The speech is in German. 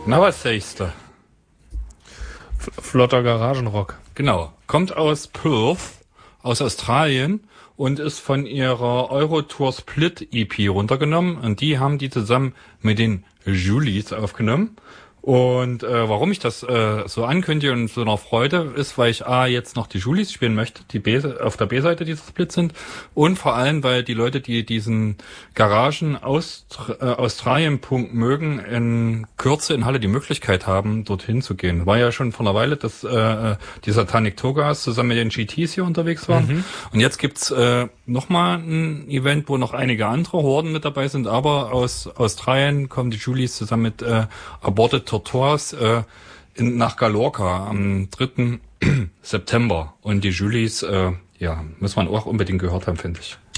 Na, was sagst du? Flotter Garagenrock. Genau. Kommt aus Perth, aus Australien und ist von ihrer Eurotour Split EP runtergenommen. Und die haben die zusammen mit den Julies aufgenommen. Und warum ich das so ankündige und so einer Freude ist, weil ich jetzt noch die Julies spielen möchte, die auf der B-Seite dieser Split sind, und vor allem, weil die Leute, die diesen Garagen-Australien-Punkt mögen, in Kürze in Halle die Möglichkeit haben, dorthin zu gehen. War ja schon vor einer Weile, dass die Satanic Togas zusammen mit den GTs hier unterwegs waren. Und jetzt gibt's nochmal ein Event, wo noch einige andere Horden mit dabei sind, aber aus Australien kommen die Julies zusammen mit Aborted Tortoise nach Gallorca am 3. September. Und die Julies, muss man auch unbedingt gehört haben, finde ich.